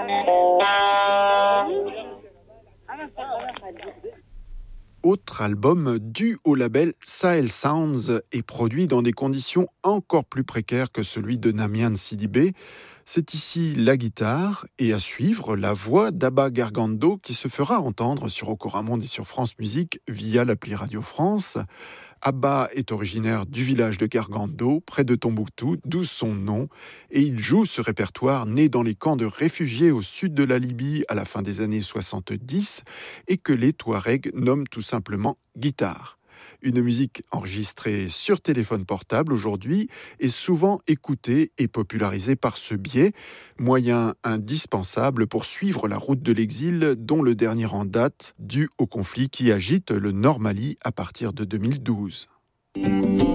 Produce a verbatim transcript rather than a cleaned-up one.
Autre album dû au label Sahel Sounds et produit dans des conditions encore plus précaires que celui de Namian Sidibé. C'est ici la guitare et à suivre la voix d'Abba Gargando qui se fera entendre sur Okoramonde et sur France Musique via l'appli Radio France. Abba est originaire du village de Gargando, près de Tombouctou, d'où son nom, et il joue ce répertoire né dans les camps de réfugiés au sud de la Libye à la fin des années soixante-dix, et que les Touaregs nomment tout simplement guitare. Une musique enregistrée sur téléphone portable aujourd'hui est souvent écoutée et popularisée par ce biais, moyen indispensable pour suivre la route de l'exil dont le dernier en date, dû au conflit qui agite le Nord Mali à partir de deux mille douze.